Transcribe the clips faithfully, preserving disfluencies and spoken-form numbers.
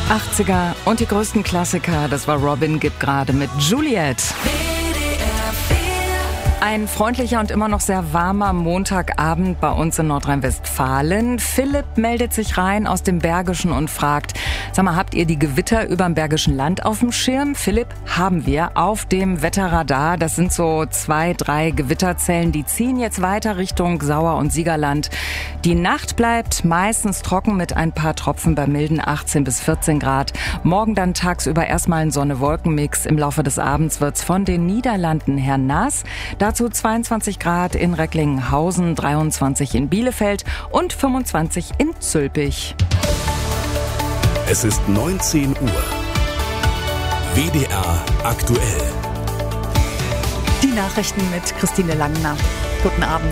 achtziger und die größten Klassiker, das war Robin Gibb gerade mit Juliet. Ein freundlicher und immer noch sehr warmer Montagabend bei uns in Nordrhein-Westfalen. Philipp meldet sich rein aus dem Bergischen und fragt, sag mal, habt ihr die Gewitter über dem Bergischen Land auf dem Schirm? Philipp, haben wir auf dem Wetterradar. Das sind so zwei, drei Gewitterzellen, die ziehen jetzt weiter Richtung Sauer- und Siegerland. Die Nacht bleibt meistens trocken mit ein paar Tropfen bei milden achtzehn bis vierzehn Grad. Morgen dann tagsüber erstmal ein Sonne-Wolken-Mix. Im Laufe des Abends wird's von den Niederlanden her nass. Dazu zweiundzwanzig Grad in Recklinghausen, dreiundzwanzig in Bielefeld und fünfundzwanzig in Zülpich. Es ist neunzehn Uhr. W D R aktuell. Die Nachrichten mit Christine Langner. Guten Abend.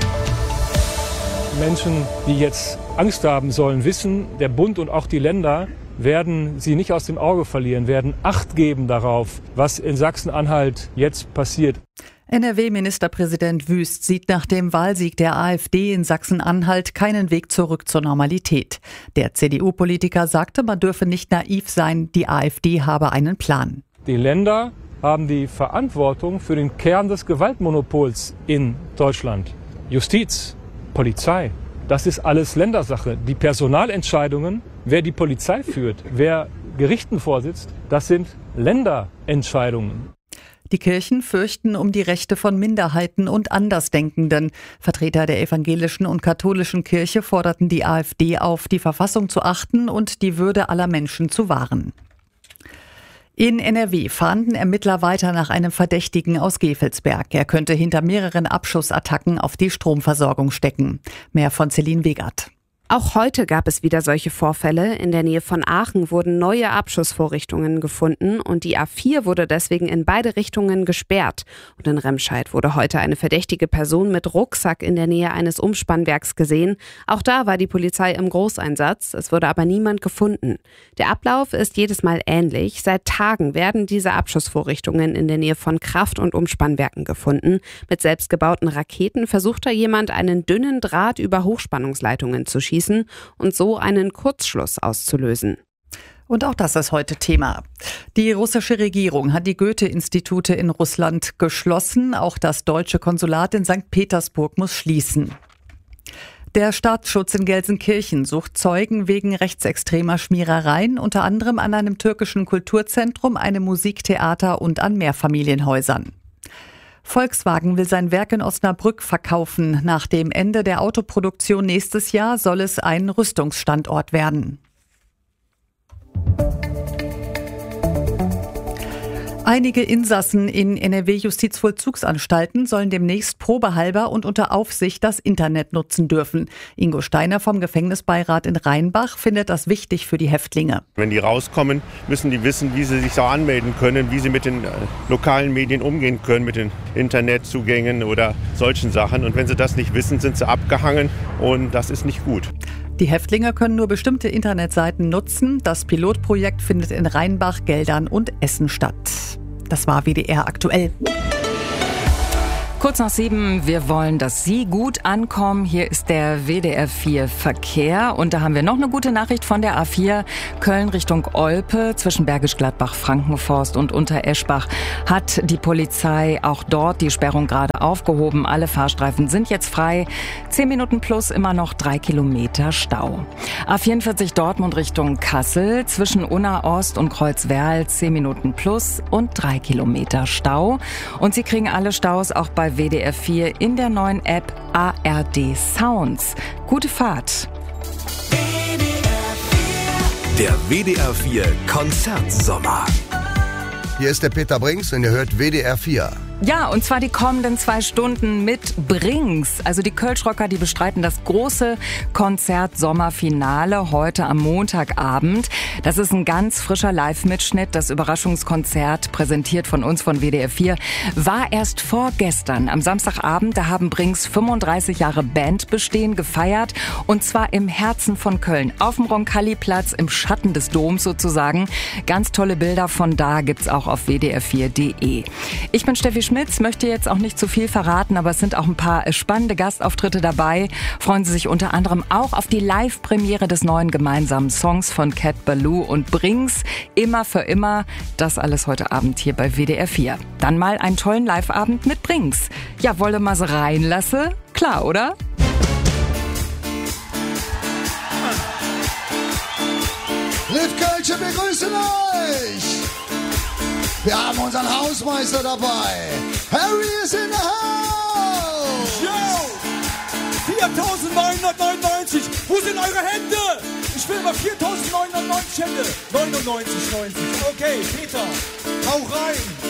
Menschen, die jetzt Angst haben sollen, wissen, der Bund und auch die Länder werden sie nicht aus dem Auge verlieren, werden Acht geben darauf, was in Sachsen-Anhalt jetzt passiert. N R W-Ministerpräsident Wüst sieht nach dem Wahlsieg der AfD in Sachsen-Anhalt keinen Weg zurück zur Normalität. Der C D U-Politiker sagte, man dürfe nicht naiv sein, die AfD habe einen Plan. Die Länder haben die Verantwortung für den Kern des Gewaltmonopols in Deutschland. Justiz, Polizei, das ist alles Ländersache. Die Personalentscheidungen, wer die Polizei führt, wer Gerichten vorsitzt, das sind Länderentscheidungen. Die Kirchen fürchten um die Rechte von Minderheiten und Andersdenkenden. Vertreter der evangelischen und katholischen Kirche forderten die AfD auf, die Verfassung zu achten und die Würde aller Menschen zu wahren. In N R W fahnden Ermittler weiter nach einem Verdächtigen aus Gevelsberg. Er könnte hinter mehreren Abschussattacken auf die Stromversorgung stecken. Mehr von Celine Wegert. Auch heute gab es wieder solche Vorfälle. In der Nähe von Aachen wurden neue Abschussvorrichtungen gefunden und die A vier wurde deswegen in beide Richtungen gesperrt. Und in Remscheid wurde heute eine verdächtige Person mit Rucksack in der Nähe eines Umspannwerks gesehen. Auch da war die Polizei im Großeinsatz, es wurde aber niemand gefunden. Der Ablauf ist jedes Mal ähnlich. Seit Tagen werden diese Abschussvorrichtungen in der Nähe von Kraft- und Umspannwerken gefunden. Mit selbstgebauten Raketen versucht da jemand, einen dünnen Draht über Hochspannungsleitungen zu schießen und so einen Kurzschluss auszulösen. Und auch das ist heute Thema. Die russische Regierung hat die Goethe-Institute in Russland geschlossen. Auch das deutsche Konsulat in Sankt Petersburg muss schließen. Der Staatsschutz in Gelsenkirchen sucht Zeugen wegen rechtsextremer Schmierereien, unter anderem an einem türkischen Kulturzentrum, einem Musiktheater und an Mehrfamilienhäusern. Volkswagen will sein Werk in Osnabrück verkaufen. Nach dem Ende der Autoproduktion nächstes Jahr soll es ein Rüstungsstandort werden. Einige Insassen in N R W-Justizvollzugsanstalten sollen demnächst probehalber und unter Aufsicht das Internet nutzen dürfen. Ingo Steiner vom Gefängnisbeirat in Rheinbach findet das wichtig für die Häftlinge. Wenn die rauskommen, müssen die wissen, wie sie sich auch anmelden können, wie sie mit den äh, lokalen Medien umgehen können, mit den Internetzugängen oder solchen Sachen. Und wenn sie das nicht wissen, sind sie abgehangen und das ist nicht gut. Die Häftlinge können nur bestimmte Internetseiten nutzen. Das Pilotprojekt findet in Rheinbach, Geldern und Essen statt. Das war W D R aktuell. Kurz nach sieben, wir wollen, dass Sie gut ankommen. Hier ist der W D R vier Verkehr und da haben wir noch eine gute Nachricht von der A vier. Köln Richtung Olpe zwischen Bergisch Gladbach, Frankenforst und Untereschbach hat die Polizei auch dort die Sperrung gerade aufgehoben. Alle Fahrstreifen sind jetzt frei. Zehn Minuten plus immer noch drei Kilometer Stau. A vierundvierzig Dortmund Richtung Kassel zwischen Unna Ost und Kreuzwerl zehn Minuten plus und drei Kilometer Stau. Und Sie kriegen alle Staus auch bei W D R vier in der neuen App A R D Sounds. Gute Fahrt! Der W D R vier Konzertsommer. Hier ist der Peter Brinks und ihr hört W D R vier. Ja, und zwar die kommenden zwei Stunden mit Brinks. Also die Kölschrocker, die bestreiten das große Konzert-Sommerfinale heute am Montagabend. Das ist ein ganz frischer Live-Mitschnitt. Das Überraschungskonzert, präsentiert von uns von W D R vier, war erst vorgestern am Samstagabend. Da haben Brinks fünfunddreißig Jahre Bandbestehen gefeiert. Und zwar im Herzen von Köln, auf dem Roncalli-Platz, im Schatten des Doms sozusagen. Ganz tolle Bilder von da gibt's auch auf w d r vier punkt d e. Ich bin Steffi Schmitz möchte jetzt auch nicht zu viel verraten, aber es sind auch ein paar spannende Gastauftritte dabei. Freuen Sie sich unter anderem auch auf die Live-Premiere des neuen gemeinsamen Songs von Cat Ballou und Brings. Immer für immer. Das alles heute Abend hier bei W D R vier. Dann mal einen tollen Live-Abend mit Brings. Ja, wolle mal so reinlasse? Klar, oder? Liv Kölsche begrüßen euch! Wir haben unseren Hausmeister dabei. Harry ist in der Haus! Yo! viertausendneunhundertneunundneunzig! Wo sind eure Hände? Ich will mal viertausendneunhundertneunzig Hände. neunundneunzig, neunzig. Okay, Peter, hau rein!